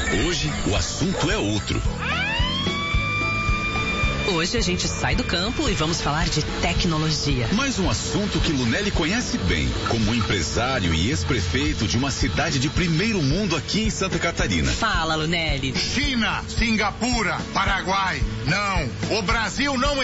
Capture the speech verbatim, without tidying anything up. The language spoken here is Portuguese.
Hoje o assunto é outro. Hoje a gente sai do campo e vamos falar de tecnologia. Mais um assunto que Lunelli conhece bem, como empresário e ex-prefeito de uma cidade de primeiro mundo aqui em Santa Catarina. Fala, Lunelli. China, Singapura, Paraguai. Não, o Brasil não